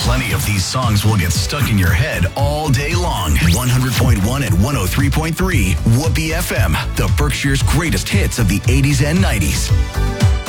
Plenty of these songs will get stuck in your head all day long. 100.1 and 103.3 Whoopee FM, the Berkshire's greatest hits of the 80s and 90s.